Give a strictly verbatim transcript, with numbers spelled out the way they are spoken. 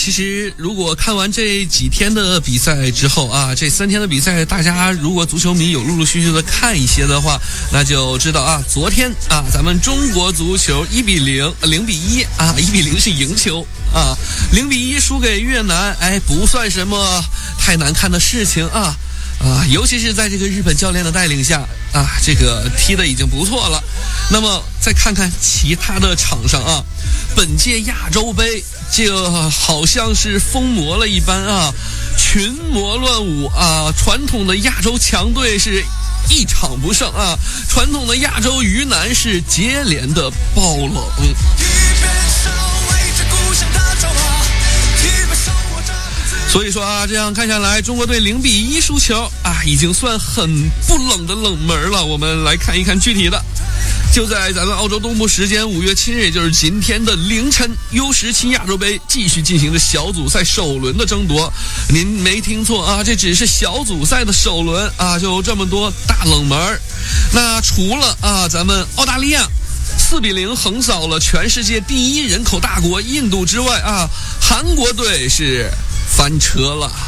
其实如果看完这几天的比赛之后啊，这三天的比赛，大家如果足球迷有陆陆续续的看一些的话，那就知道啊，昨天啊，咱们中国足球一比零，零比一啊，一比零是赢球啊，零比一输给越南，哎，不算什么太难看的事情啊。啊，尤其是在这个日本教练的带领下啊，这个踢得已经不错了。那么再看看其他的场上啊，本届亚洲杯这个好像是疯魔了一般啊，群魔乱舞啊，传统的亚洲强队是一场不胜啊，传统的亚洲鱼腩是接连的爆冷。嗯所以说啊，这样看下来，中国队零比一输球啊，已经算很不冷的冷门了。我们来看一看具体的。就在咱们澳洲东部时间五月七日，也就是今天的凌晨 U 十七 亚洲杯继续进行着小组赛首轮的争夺。您没听错啊，这只是小组赛的首轮啊，就这么多大冷门。那除了啊，咱们澳大利亚四比零横扫了全世界第一人口大国印度之外啊，韩国队是翻车了。